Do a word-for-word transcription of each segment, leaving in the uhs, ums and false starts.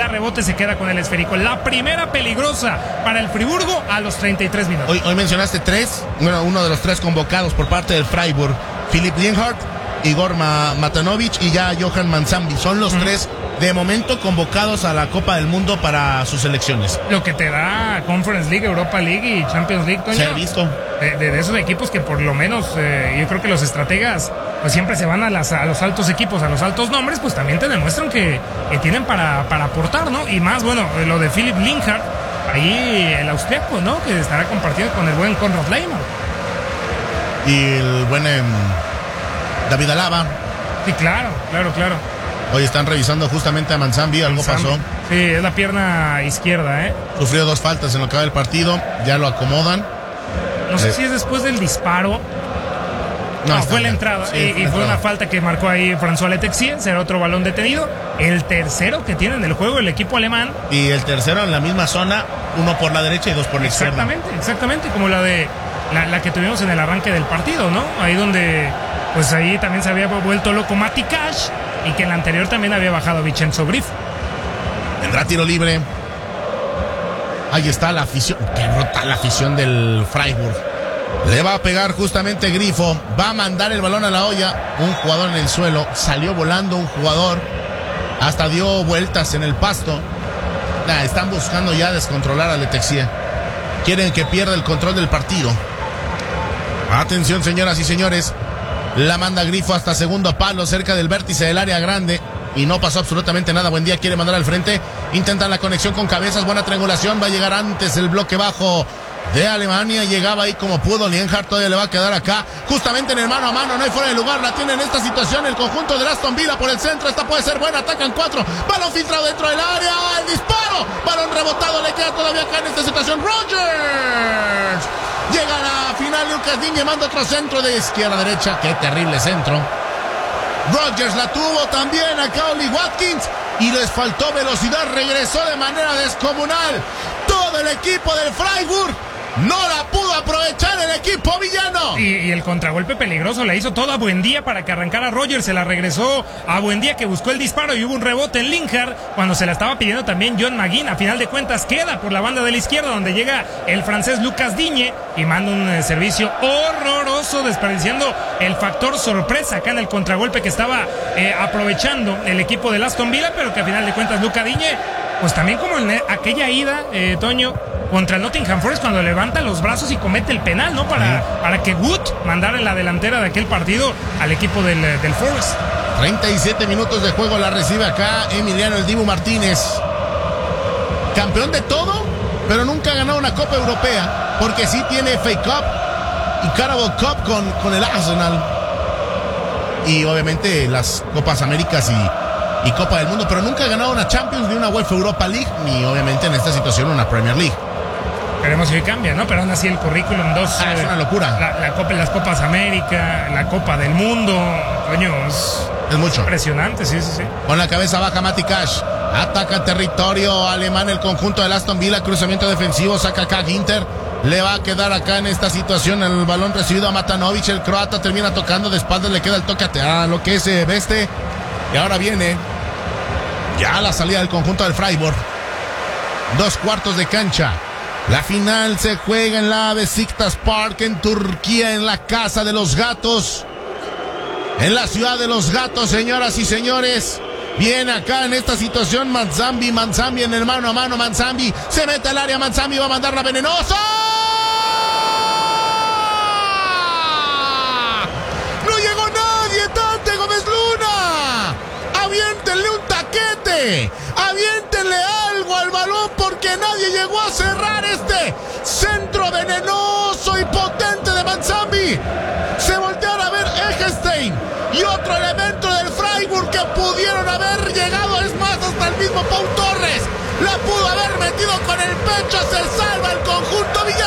da rebote, se queda con el esférico. La primera peligrosa para el Friburgo a los treinta y tres minutos. Hoy, hoy mencionaste tres, bueno, uno de los tres convocados por parte del Freiburg, Philipp Lienhardt, Igor Matanovic y ya Johan Manzambi. Son los uh-huh. tres de momento convocados a la Copa del Mundo para sus selecciones. Lo que te da Conference League, Europa League y Champions League, Toño. Se ha visto. De, de, de esos equipos que por lo menos eh, yo creo que los estrategas pues siempre se van a, las, a los altos equipos, a los altos nombres, pues también te demuestran que, que tienen para, para aportar, ¿no? Y más, bueno, lo de Philipp Lienhardt, ahí el austriaco, ¿no? Que estará compartido con el buen Konrad Laimer. Y el buen eh, David Alaba. Sí, claro, claro, claro. Hoy están revisando justamente a Manzambi, algo Manzambi. pasó. Sí, es la pierna izquierda, ¿eh? Sufrió dos faltas en lo que va del partido, ya lo acomodan. No sé eh. si es después del disparo. No, no fue la entrada. Sí, y, y fue una falta que marcó ahí François Letexien, será otro balón detenido. El tercero que tiene en el juego el equipo alemán. Y el tercero en la misma zona, uno por la derecha y dos por la izquierda. Exactamente, exactamente, como la de la, la que tuvimos en el arranque del partido, ¿no? Ahí donde, pues ahí también se había vuelto loco Mati Cash y que en la anterior también había bajado Vincenzo Grifo. Tendrá tiro libre. Ahí está la afición. Qué brutal la afición del Freiburg. Le va a pegar justamente Grifo. Va a mandar el balón a la olla. Un jugador en el suelo. Salió volando un jugador. Hasta dio vueltas en el pasto. Nah, están buscando ya descontrolar a Letexien. Quieren que pierda el control del partido. Atención, señoras y señores. La manda Grifo hasta segundo palo, cerca del vértice del área grande. Y no pasó absolutamente nada. Buendía quiere mandar al frente. Intentan la conexión con cabezas. Buena triangulación. Va a llegar antes el bloque bajo de Alemania. Llegaba ahí como pudo. Lienhardt todavía le va a quedar acá. Justamente en el mano a mano. No hay fuera de lugar. La tiene en esta situación el conjunto de Aston Villa por el centro. Esta puede ser buena. Atacan cuatro. Balón filtrado dentro del área. El disparo. Balón rebotado. Le queda todavía acá en esta situación Rogers. Llega a la final. Lucas Digne manda otro centro de izquierda a derecha. Qué terrible centro. Rogers la tuvo también acá Oli Watkins y les faltó velocidad, regresó de manera descomunal. Todo el equipo del Freiburg no la pudo aprovechar el equipo villano. Y, y el contragolpe peligroso la hizo toda Buendía para que arrancara Rogers, se la regresó a Buendía que buscó el disparo y hubo un rebote en Lienhardt cuando se la estaba pidiendo también John McGinn. A final de cuentas queda por la banda de la izquierda donde llega el francés Lucas Digne y manda un eh, servicio horroroso desperdiciando el factor sorpresa acá en el contragolpe que estaba eh, aprovechando el equipo del Aston Villa, pero que a final de cuentas Lucas Digne, pues también como en aquella ida, eh, Toño, contra el Nottingham Forest cuando levanta los brazos y comete el penal, ¿no? Para, sí. para que Wood mandara en la delantera de aquel partido al equipo del, del Forest. treinta y siete minutos de juego la recibe acá Emiliano el Dibu Martínez. Campeón de todo, pero nunca ha ganado una Copa Europea, porque sí tiene F A Cup y Carabao Cup con, con el Arsenal. Y obviamente las Copas Américas y, y Copa del Mundo, pero nunca ha ganado una Champions, ni una UEFA Europa League, ni obviamente en esta situación una Premier League. Esperemos que cambie, ¿no? Pero aún así el currículum dos. Ah, es una locura. La, la Copa, las Copas América, la Copa del Mundo. Coño, es, es mucho. Impresionante, sí, sí, sí. Con la cabeza baja Mati Cash. Ataca territorio alemán el conjunto del Aston Villa. Cruzamiento defensivo, saca acá Ginter. Le va a quedar acá en esta situación el balón recibido a Matanovic. El croata termina tocando de espaldas. Le queda el toque a lo que es eh, Beste. Y ahora viene ya la salida del conjunto del Freiburg. Dos cuartos de cancha. La final se juega en la Besiktas Park en Turquía, en la casa de los gatos. En la ciudad de los gatos, señoras y señores. Viene acá en esta situación Manzambi, Manzambi en el mano a mano, Manzambi se mete al área, Manzambi va a mandar la venenosa. ¡No llegó nadie, Dante Gómez Luna! ¡Aviéntenle un taquete! ¡Aviéntenle algo al balón porque nadie llegó a cerrar este centro venenoso y potente de Manzambi! Se voltearon a ver Eggestein y otro elemento del Freiburg que pudieron haber llegado, es más, hasta el mismo Pau Torres la pudo haber metido con el pecho. Se salva el conjunto villano.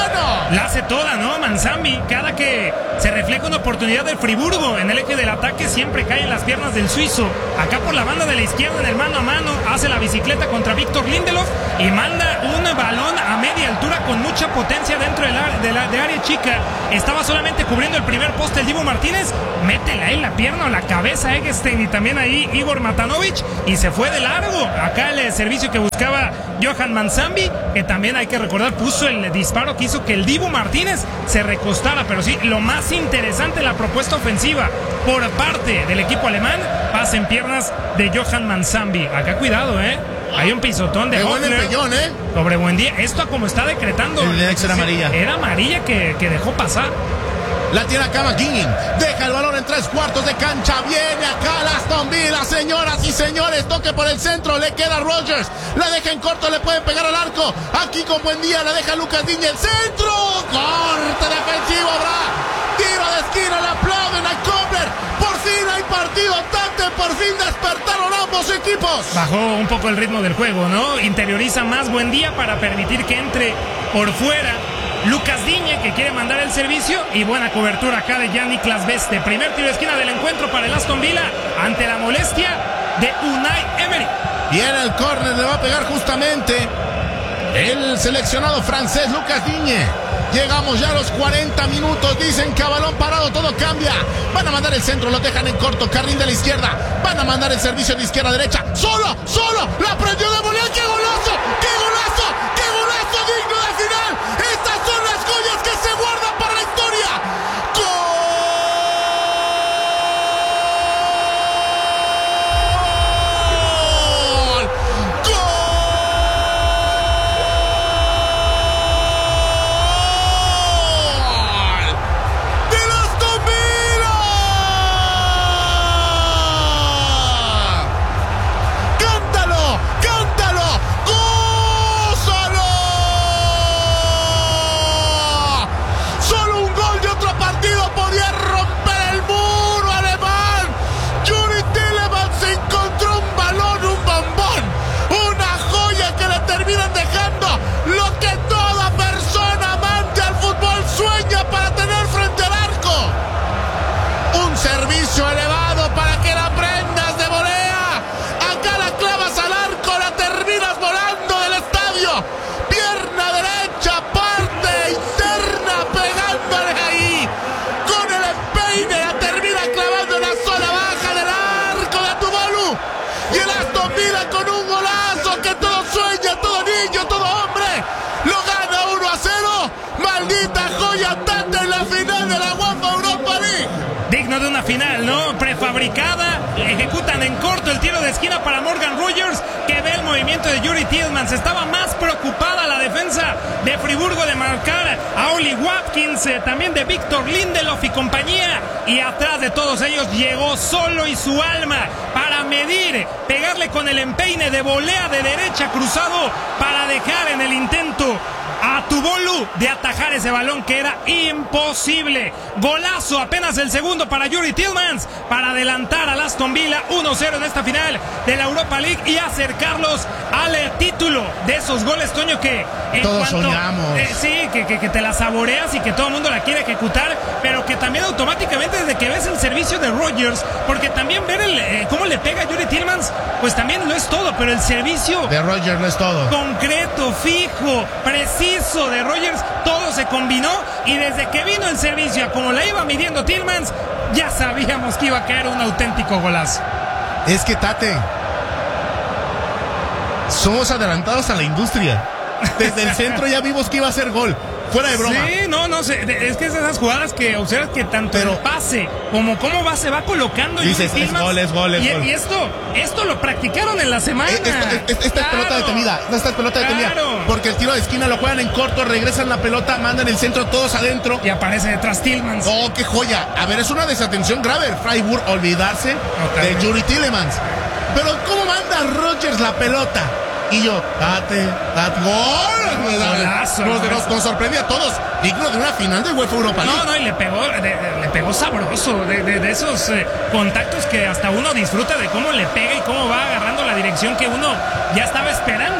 la hace toda, ¿no? Manzambi, cada que se refleja una oportunidad del Friburgo en el eje del ataque, siempre cae en las piernas del suizo. Acá por la banda de la izquierda, en el mano a mano, hace la bicicleta contra Víctor Lindelof y manda un balón a media altura con mucha potencia dentro de, la, de, la, de área chica. Estaba solamente cubriendo el primer poste el Dibu Martínez, métela ahí la pierna o la cabeza a Eggestein y también ahí Igor Matanovic y se fue de largo. Acá el servicio que buscaba Johan Manzambi, que también hay que recordar puso el disparo que hizo que el Dibu Martínez se recostara, pero sí, lo más interesante, la propuesta ofensiva por parte del equipo alemán, pasa en piernas de Johan Manzambi. Acá cuidado, eh hay un pisotón de Hoffler ¿eh? sobre Buendía. Esto como está decretando, el ex era amarilla, era amarilla que, que dejó pasar. La tiene acá McGinn, deja el balón en tres cuartos de cancha, viene acá la Aston Villa, señoras y señores, toque por el centro, le queda a Rodgers, la deja en corto, le pueden pegar al arco, aquí con Buendía, la deja Lucas Digne, el centro, corte defensivo, habrá tiro de esquina, le aplauden a Kobler, por fin hay partido, Tate, por fin despertaron ambos equipos. Bajó un poco el ritmo del juego, ¿no? Interioriza más Buendía para permitir que entre por fuera Lucas Digne, que quiere mandar el servicio, y buena cobertura acá de Jan-Niklas Beste. Primer tiro de esquina del encuentro para el Aston Villa ante la molestia de Unai Emery. Viene el córner, le va a pegar justamente el seleccionado francés Lucas Digne. Llegamos ya a los cuarenta minutos, dicen que a balón parado todo cambia. Van a mandar el centro, lo dejan en corto, carril de la izquierda. Van a mandar el servicio de izquierda a derecha. Solo, solo, la prendió de volea. ¡Qué golazo! ¡Qué golazo! ¡Qué golazo digno de final! Estas son las joyas que se guardan para la historia. ¡Gol! Elevado para que la prendas de volea. Acá la clavas al arco, la terminas volando del estadio. Pierna derecha, parte interna, pegándole ahí. Con el empeine la termina clavando en la zona baja del arco de Tubolu. Y el Aston Villa con un golazo que todo sueña, todo niño, todo hombre. Lo gana uno a cero. Maldita joya, Tate en la final de la UEFA Europa League. Digno de una final, ¿no? Prefabricada. Ejecutan en corto el tiro de esquina para Morgan Rogers, que ve el movimiento de Yuri Tielemans. Estaba más preocupada la defensa de Friburgo de marcar a Oli Watkins, eh, también de Víctor Lindelof y compañía. Y atrás de todos ellos llegó solo y su alma para medir, pegarle con el empeine de volea de derecha cruzado para dejar en el intento a Tubolu de atajar ese balón que era imposible. Golazo, apenas el segundo para Yuri Tielemans para adelantar al Aston Villa uno cero en esta final de la Europa League y acercarlos al título. De esos goles, Toño, que en todos cuanto, soñamos. Eh, sí, que, que, que te la saboreas y que todo el mundo la quiere ejecutar, pero que también automáticamente desde que ves el servicio de Rodgers, porque también ver el, eh, cómo le pega a Yuri Tielemans, pues también no es todo, pero el servicio de Rodgers no es todo. Concreto, fijo, preciso de Rodgers, todo se combinó y desde que vino el servicio a como la iba midiendo Tielemans, ya sabíamos que iba a caer un auténtico golazo. Es que, Tate, somos adelantados a la industria. Desde el centro ya vimos que iba a ser gol. Fuera de broma. Sí, no, no sé. Es que es de esas jugadas que observas que tanto Pero, el pase como cómo va, se va colocando. Dices, es gol, es gol, es y, gol. Y esto, esto lo practicaron en la semana. Esta, esta, esta claro. es pelota detenida. Esta es pelota detenida. Claro. Porque el tiro de esquina lo juegan en corto, regresan la pelota, mandan el centro todos adentro. Y aparece detrás Tielemans. Oh, qué joya. A ver, es una desatención grave. Freiburg olvidarse okay. de Yuri Tielemans. Pero ¿cómo manda Rodgers la pelota? Y yo, Tate, Tate, gol. Golazo, nos, nos, nos sorprende a todos. Digno de una final de UEFA Europa League. No, no, y le pegó, de, de, le pegó sabroso. De, de, de esos eh, contactos que hasta uno disfruta de cómo le pega y cómo va agarrando la dirección que uno ya estaba esperando,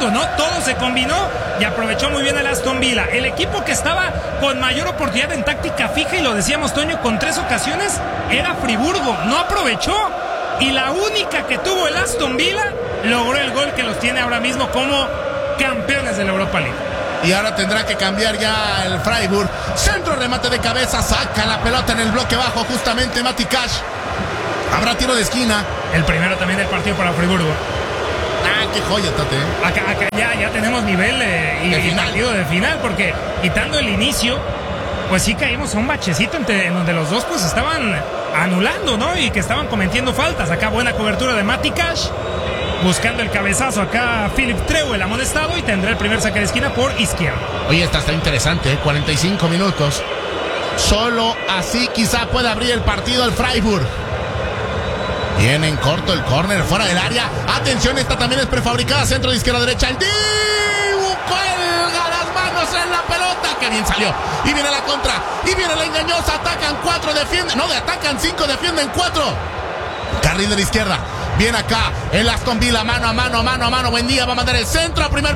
digo, ¿no? Todo se combinó y aprovechó muy bien el Aston Villa. El equipo que estaba con mayor oportunidad en táctica fija, y lo decíamos, Toño, con tres ocasiones, era Friburgo. No aprovechó. Y la única que tuvo el Aston Villa logró el gol que los tiene ahora mismo como campeones de la Europa League. Y ahora tendrá que cambiar ya el Freiburg. Centro, remate de cabeza, saca la pelota en el bloque bajo justamente Mati Cash. Habrá tiro de esquina. El primero también del partido para Friburgo. Ah, qué joya, Tate. Acá, acá ya, ya tenemos nivel eh, y, y partido de final, porque quitando el inicio, pues sí caímos a un bachecito entre, en donde los dos pues estaban anulando, ¿no? Y que estaban cometiendo faltas. Acá buena cobertura de Mati Cash, buscando el cabezazo acá Philip Treu, el amonestado, y tendrá el primer saque de esquina por izquierda. Oye, esta está interesante, ¿eh? cuarenta y cinco minutos. Solo así quizá pueda abrir el partido el Freiburg. Viene en corto el córner, fuera del área. Atención, esta también es prefabricada. Centro de izquierda a derecha. El Dibu cuelga las manos en la pelota. ¡Qué bien salió! Y viene la contra. Y viene la engañosa. Atacan cuatro, defienden. No, atacan cinco, defienden cuatro. Carril de la izquierda. Viene acá el Aston Villa. Mano a mano, mano a mano. Buen día. Va a mandar el centro a primer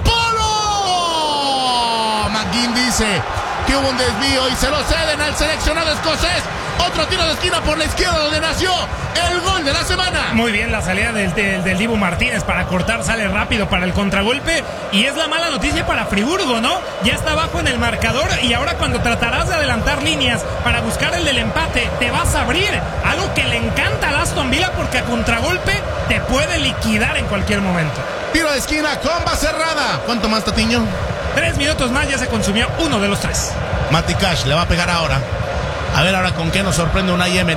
polo. McGinn dice que hubo un desvío y se lo ceden al seleccionado escocés. Otro tiro de esquina por la izquierda donde nació el gol de la semana. Muy bien la salida del, del, del Dibu Martínez para cortar, sale rápido para el contragolpe. Y es la mala noticia para Friburgo, ¿no? Ya está abajo en el marcador y ahora cuando tratarás de adelantar líneas para buscar el del empate, te vas a abrir. Algo que le encanta al Aston Villa porque a contragolpe te puede liquidar en cualquier momento. Tiro de esquina, comba cerrada. ¿Cuánto más, Tatiño? Tres minutos más, ya se consumió uno de los tres. Mati Cash le va a pegar ahora. A ver ahora con qué nos sorprende Unai Emery.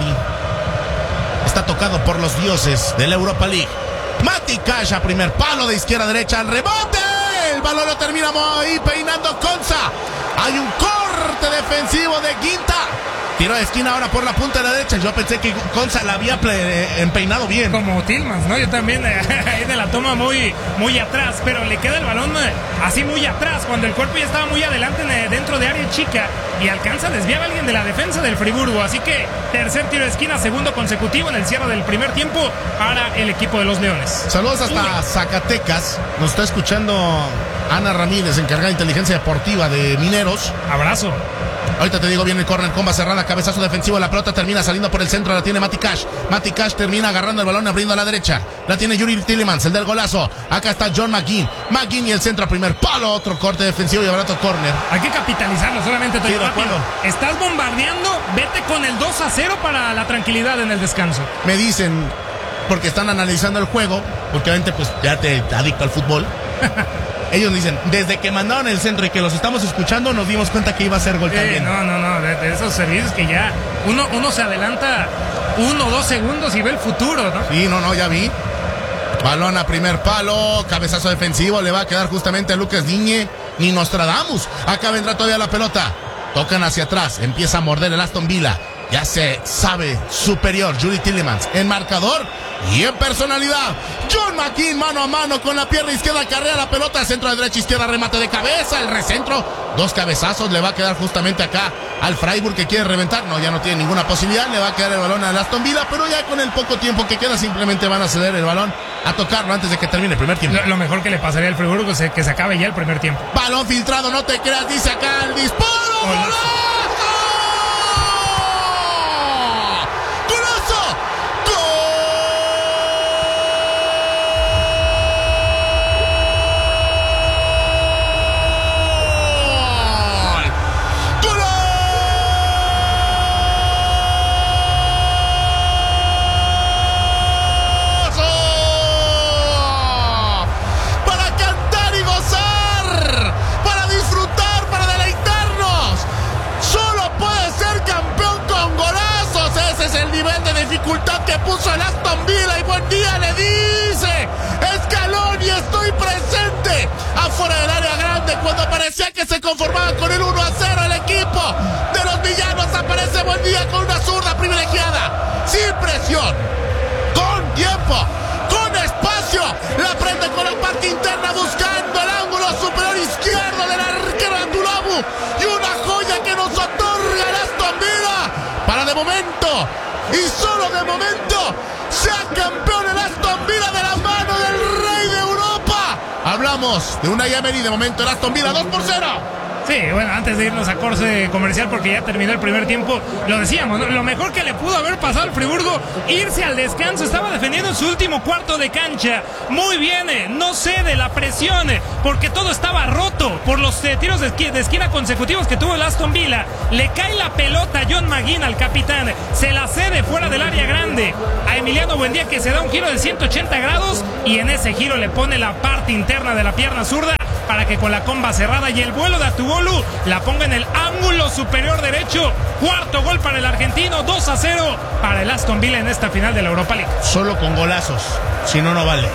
Está tocado por los dioses de la Europa League. Mati Cash a primer palo de izquierda a derecha. ¡Al rebote! El balón lo termina ahí peinando Konsa. Hay un corte defensivo de Guinta. Tiro de esquina ahora por la punta de la derecha. Yo pensé que Konsa la había empeinado bien. Como Tillmans, ¿no? Yo también ahí de la toma muy, muy atrás, pero le queda el balón así muy atrás, cuando el cuerpo ya estaba muy adelante dentro de área chica y alcanza a desviar a alguien de la defensa del Friburgo. Así que tercer tiro de esquina, segundo consecutivo en el cierre del primer tiempo para el equipo de los Leones. Saludos hasta Uy. Zacatecas. Nos está escuchando Ana Ramírez, encargada de inteligencia deportiva de Mineros. Abrazo. Ahorita te digo bien el córner, comba cerrada, cabezazo defensivo, la pelota termina saliendo por el centro, la tiene Mati Cash. Mati Cash termina agarrando el balón, abriendo a la derecha. La tiene Yuri Tillemans, el del golazo. Acá está John McGinn. McGinn y el centro a primer palo, otro corte defensivo y barato córner. Hay que capitalizarlo, solamente estoy sí, rápido. Estás bombardeando, vete con el dos a cero para la tranquilidad en el descanso. Me dicen, porque están analizando el juego, porque obviamente pues ya te adicto al fútbol. Ellos dicen, desde que mandaron el centro y que los estamos escuchando, nos dimos cuenta que iba a ser gol sí, también. No, no, no, de, de esos servicios que ya uno, uno se adelanta uno o dos segundos y ve el futuro, ¿no? Sí, no, no, ya vi. Balón a primer palo, cabezazo defensivo, le va a quedar justamente a Lucas Digne, ni Nostradamus. Acá vendrá todavía la pelota. Tocan hacia atrás, empieza a morder el Aston Villa. Ya se sabe superior Yuri Tillemans en marcador y en personalidad. John McGinn mano a mano con la pierna izquierda, carrea la pelota, centro de derecha, izquierda, remate de cabeza, el recentro, dos cabezazos, le va a quedar justamente acá al Freiburg que quiere reventar. No, ya no tiene ninguna posibilidad, le va a quedar el balón al Aston Villa, pero ya con el poco tiempo que queda simplemente van a ceder el balón a tocarlo antes de que termine el primer tiempo. Lo, lo mejor que le pasaría al Freiburg es que se acabe ya el primer tiempo. Balón filtrado, no te creas, dice acá el disparo. ¡Golazo! Que puso el Aston Villa y buen día le dice Scaloni, estoy presente afuera del área grande cuando parecía que se conformaba con el uno a cero. El equipo de los villanos aparece buen día con una zurda privilegiada, sin presión, con tiempo, con espacio, la prende con la parte interna buscando el ángulo superior izquierdo del arquero Abdulabu y una joya que nos otorga el Aston Villa para de momento y solo de momento sea campeón el Aston Villa de la mano del rey de Europa. Hablamos hablábamos de Unai Emery, de momento el Aston Villa dos por cero. Sí, bueno, antes de irnos a corte comercial, porque ya terminó el primer tiempo, lo decíamos, ¿no? Lo mejor que le pudo haber pasado al Friburgo, irse al descanso, estaba defendiendo en su último cuarto de cancha, muy bien, eh, no cede la presión, eh, porque todo estaba roto por los eh, tiros de, esqui de esquina consecutivos que tuvo el Aston Villa. Le cae la pelota a John McGinn, al capitán, se la cede fuera del área grande a Emiliano Buendía, que se da un giro de ciento ochenta grados, y en ese giro le pone la parte interna de la pierna zurda, para que con la comba cerrada y el vuelo de Atubolu la ponga en el ángulo superior derecho. Cuarto gol para el argentino, dos a cero para el Aston Villa en esta final de la Europa League. Solo con golazos, si no, no vale.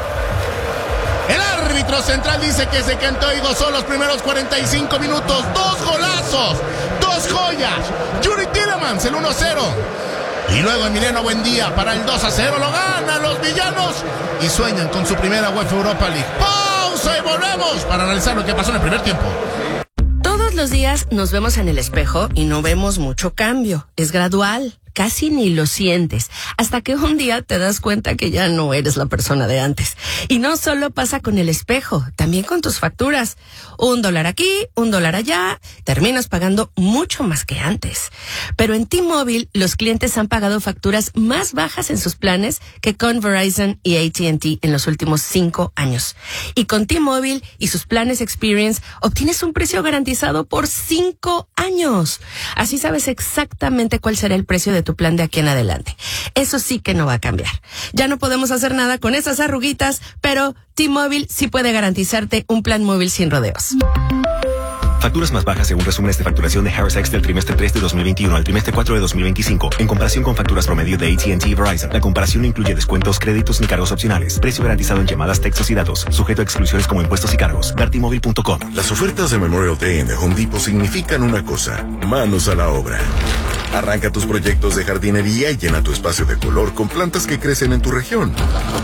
El árbitro central dice que se cantó y gozó los primeros cuarenta y cinco minutos. Dos golazos, dos joyas. Yuri Tielemans, el uno a cero. Y luego Emiliano Buendía para el dos a cero. Lo ganan los villanos y sueñan con su primera UEFA Europa League. Pausa y volvemos para analizar lo que pasó en el primer tiempo. Todos los días nos vemos en el espejo y no vemos mucho cambio. Es gradual. Casi ni lo sientes, hasta que un día te das cuenta que ya no eres la persona de antes. Y no solo pasa con el espejo, también con tus facturas. Un dólar aquí, un dólar allá, terminas pagando mucho más que antes. Pero en T-Mobile, los clientes han pagado facturas más bajas en sus planes que con Verizon y A T and T en los últimos cinco años. Y con T-Mobile y sus planes Experience, obtienes un precio garantizado por cinco años. Así sabes exactamente cuál será el precio de tu plan de aquí en adelante. Eso sí que no va a cambiar. Ya no podemos hacer nada con esas arruguitas, pero T-Mobile sí puede garantizarte un plan móvil sin rodeos. Facturas más bajas según resúmenes de facturación de Harris X del trimestre tres de dos mil veintiuno al trimestre cuatro de dos mil veinticinco. En comparación con facturas promedio de A T and T y Verizon, la comparación no incluye descuentos, créditos ni cargos opcionales. Precio garantizado en llamadas, textos y datos. Sujeto a exclusiones como impuestos y cargos. ver t mobile punto com. Las ofertas de Memorial Day en The Home Depot significan una cosa: manos a la obra. Arranca tus proyectos de jardinería y llena tu espacio de color con plantas que crecen en tu región.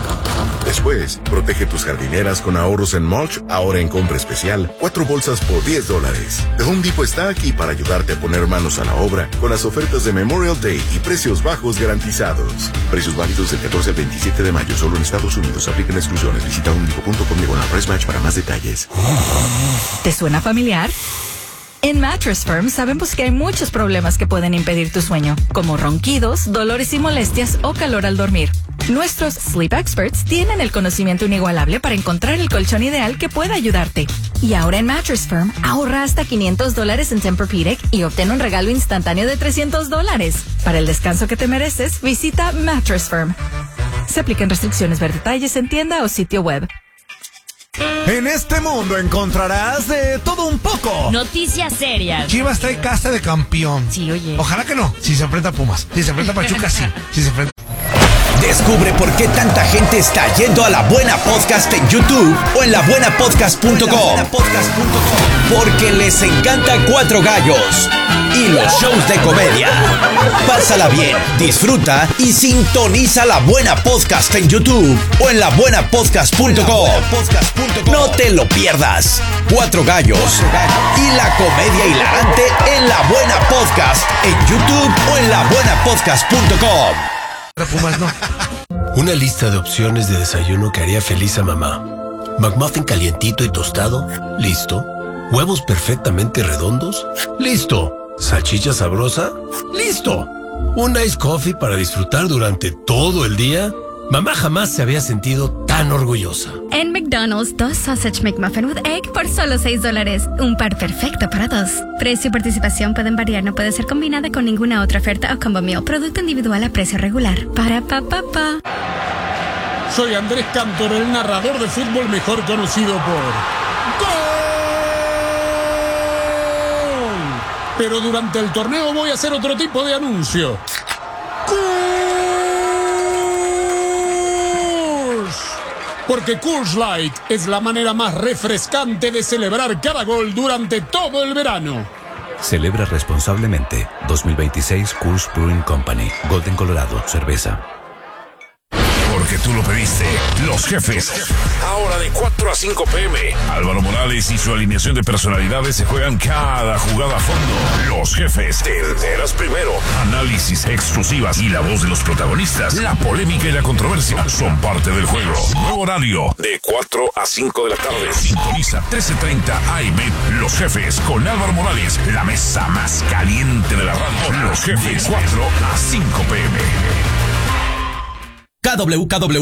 Después, protege tus jardineras con ahorros en mulch, ahora en compra especial, cuatro bolsas por diez dólares. The Home Depot está aquí para ayudarte a poner manos a la obra con las ofertas de Memorial Day y precios bajos garantizados. Precios válidos del catorce al veintisiete de mayo, solo en Estados Unidos. Aplican exclusiones. Visita home depot punto com diagonal price match para más detalles. ¿Te suena familiar? En Mattress Firm sabemos que hay muchos problemas que pueden impedir tu sueño, como ronquidos, dolores y molestias o calor al dormir. Nuestros Sleep Experts tienen el conocimiento inigualable para encontrar el colchón ideal que pueda ayudarte. Y ahora en Mattress Firm, ahorra hasta quinientos dólares en Tempur-Pedic y obtén un regalo instantáneo de trescientos dólares. Para el descanso que te mereces, visita Mattress Firm. Se aplican restricciones, ver detalles en tienda o sitio web. En este mundo encontrarás de todo un poco. Noticias serias. Chivas trae casa de campeón. Sí, oye. Ojalá que no. Si se enfrenta a Pumas. Si se enfrenta a Pachuca, sí. Si se enfrenta... Descubre por qué tanta gente está yendo a La Buena Podcast en YouTube o en la buena podcast punto com. Porque les encanta Cuatro Gallos y los shows de comedia. Pásala bien, disfruta y sintoniza La Buena Podcast en YouTube o en la buena podcast punto com. No te lo pierdas. Cuatro Gallos y la comedia hilarante en La Buena Podcast en YouTube o en la buena podcast punto com. Pumas no. Una lista de opciones de desayuno que haría feliz a mamá. McMuffin calientito y tostado, listo. Huevos perfectamente redondos, listo. Salchicha sabrosa, listo. Un ice coffee para disfrutar durante todo el día. Mamá jamás se había sentido tan orgullosa. En McDonald's, dos Sausage McMuffin with Egg por solo seis dólares. Un par perfecto para dos. Precio y participación pueden variar, no puede ser combinada con ninguna otra oferta o combo meal. Producto individual a precio regular. Para pa pa pa. Soy Andrés Cantor, el narrador de fútbol mejor conocido por... ¡Gol! Pero durante el torneo voy a hacer otro tipo de anuncio. Porque Coors Light es la manera más refrescante de celebrar cada gol durante todo el verano. Celebra responsablemente. dos mil veintiséis Coors Brewing Company. Golden, Colorado. Cerveza. Porque tú lo pediste. Los Jefes. Ahora de cuatro a cinco pm. Álvaro Morales y su alineación de personalidades se juegan cada jugada a fondo. Los Jefes. Te enteras primero. Análisis exclusivas y la voz de los protagonistas. La polémica y la controversia son parte del juego. Nuevo horario de cuatro a cinco de la tarde. Sintoniza trece treinta A M. Los Jefes con Álvaro Morales. La mesa más caliente de la radio. Los Jefes. cuatro a cinco pm. K W K W